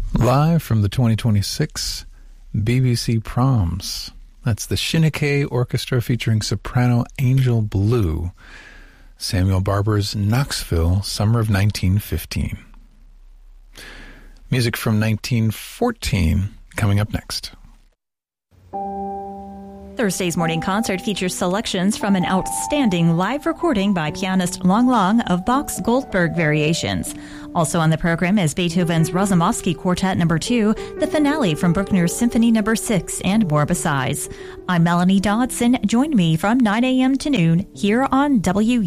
Live from the 2026 BBC Proms. That's the Shinnick Orchestra featuring soprano Angel Blue. Samuel Barber's Knoxville, summer of 1915. Music from 1914 coming up next. Thursday's morning concert features selections from an outstanding live recording by pianist Long Long of Bach's Goldberg Variations. Also on the program is Beethoven's Razumovsky Quartet No. 2, the finale from Bruckner's Symphony No. 6, and more besides. I'm Melanie Dodson. Join me from 9 a.m. to noon here on WU.